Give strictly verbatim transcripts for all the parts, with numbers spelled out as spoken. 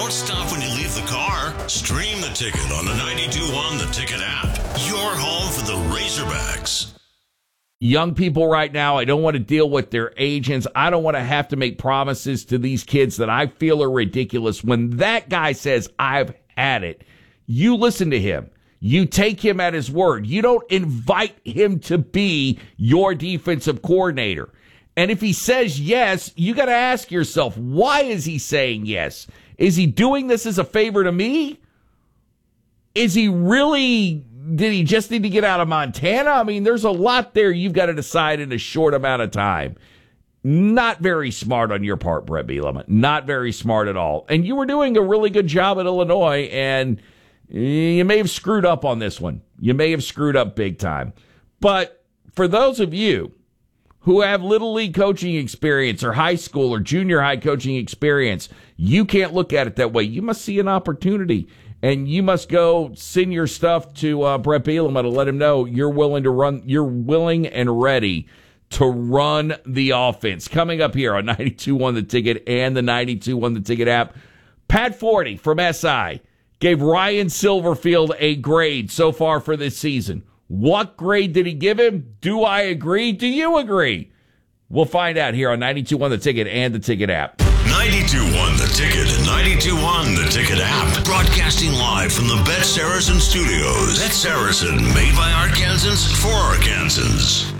Don't stop when you leave the car. Stream the Ticket on the ninety-two point one The Ticket app. Your home for the Razorbacks. Young people right now, I don't want to deal with their agents. I don't want to have to make promises to these kids that I feel are ridiculous. When that guy says, I've had it, you listen to him. You take him at his word. You don't invite him to be your defensive coordinator. And if he says yes, you got to ask yourself, why is he saying yes? Is he doing this as a favor to me? Is he really... Did he just need to get out of Montana? I mean, there's a lot there you've got to decide in a short amount of time. Not very smart on your part, Brett Bielema. Not very smart at all. And you were doing a really good job at Illinois, and you may have screwed up on this one. You may have screwed up big time. But for those of you who have Little League coaching experience or high school or junior high coaching experience, you can't look at it that way. You must see an opportunity. And you must go send your stuff to uh, Brett Bielema to let him know you're willing to run, you're willing and ready to run the offense. Coming up here on ninety-two point one The Ticket and the ninety-two point one The Ticket app, Pat Forty from S I gave Ryan Silverfield a grade so far for this season. What grade did he give him? Do I agree? Do you agree? We'll find out here on ninety-two point one The Ticket and the Ticket app. ninety-two point one The Ticket and ninety-two point one The Ticket app. Broadcasting live from the Bet Saracen Studios. Bet Saracen, made by Arkansans for Arkansans.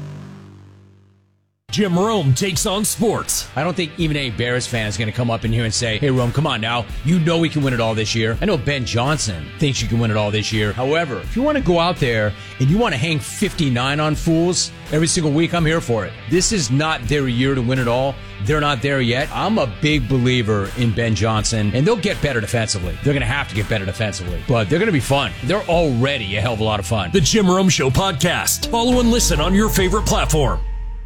Jim Rome takes on sports. I don't think even any Bears fan is going to come up in here and say, hey, Rome, come on now. You know we can win it all this year. I know Ben Johnson thinks you can win it all this year. However, if you want to go out there and you want to hang fifty-nine on fools every single week, I'm here for it. This is not their year to win it all. They're not there yet. I'm a big believer in Ben Johnson, and they'll get better defensively. They're going to have to get better defensively, but they're going to be fun. They're already a hell of a lot of fun. The Jim Rome Show podcast. Follow and listen on your favorite platform.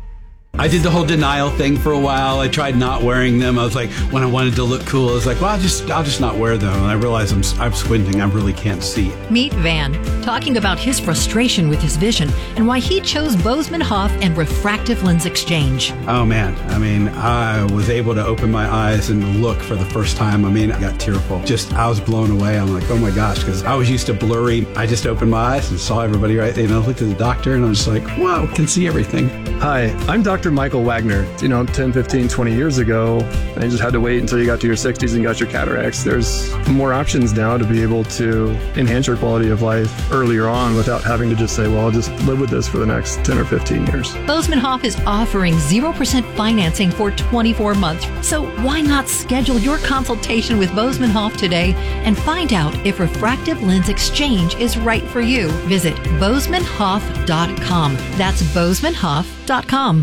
I did the whole denial thing for a while. I tried not wearing them. I was like, when I wanted to look cool, I was like, well, I'll just, I'll just not wear them. And I realized I'm, I'm squinting. I really can't see. Meet Van, talking about his frustration with his vision and why he chose Bozeman Hoff and refractive lens exchange. Oh, man. I mean, I was able to open my eyes and look for the first time. I mean, I got tearful. Just, I was blown away. I'm like, oh, my gosh, because I was used to blurry. I just opened my eyes and saw everybody right there. You know, looked at the doctor, and I was like, wow, can see everything. Hi, I'm Doctor Michael Wagner. You know, ten, fifteen, twenty years ago, and you just had to wait until you got to your sixties and got your cataracts. There's more options now to be able to enhance your quality of life earlier on without having to just say, well, I'll just live with this for the next ten or fifteen years. Bozeman Hoff is offering zero percent financing for twenty-four months. So why not schedule your consultation with Bozeman Hoff today and find out if refractive lens exchange is right for you? Visit bozeman hoff dot com. That's bozeman hoff dot com.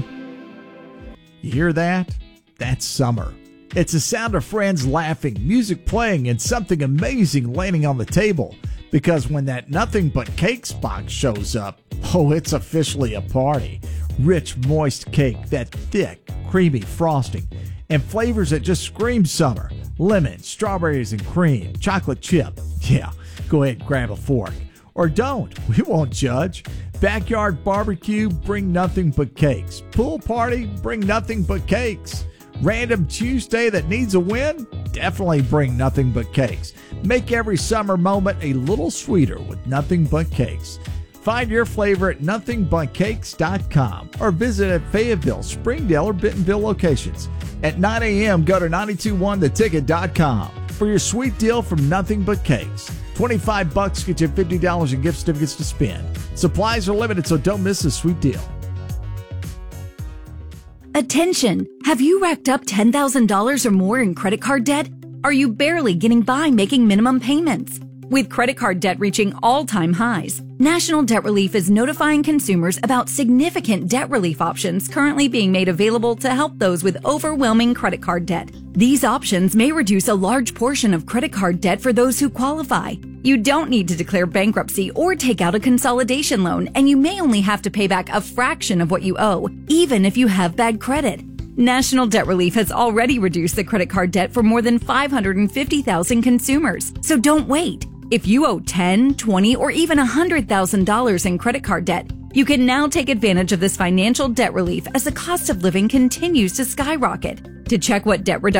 You hear that? That's summer. It's the sound of friends laughing, music playing, and something amazing landing on the table. Because when that Nothing But Cakes box shows up, oh, it's officially a party. Rich, moist cake, that thick, creamy frosting, and flavors that just scream summer. Lemon, strawberries and cream, chocolate chip. Yeah, go ahead and grab a fork. Or don't. We won't judge. Backyard barbecue, bring nothing but cakes. Pool party, bring nothing but cakes. Random Tuesday that needs a win? Definitely bring nothing but cakes. Make every summer moment a little sweeter with nothing but cakes. Find your flavor at nothing but cakes dot com or visit at Fayetteville, Springdale, or Bentonville locations. At nine a.m., go to nine two one the ticket dot com for your sweet deal from Nothing But Cakes. twenty-five bucks get you fifty dollars in gift certificates to spend. Supplies are limited, so don't miss this sweet deal. Attention! Have you racked up ten thousand dollars or more in credit card debt? Are you barely getting by making minimum payments? With credit card debt reaching all-time highs, National Debt Relief is notifying consumers about significant debt relief options currently being made available to help those with overwhelming credit card debt. These options may reduce a large portion of credit card debt for those who qualify. You don't need to declare bankruptcy or take out a consolidation loan, and you may only have to pay back a fraction of what you owe, even if you have bad credit. National Debt Relief has already reduced the credit card debt for more than five hundred fifty thousand consumers, so don't wait. If you owe ten, twenty, or even one hundred thousand dollars in credit card debt, you can now take advantage of this financial debt relief as the cost of living continues to skyrocket. To check what debt reduction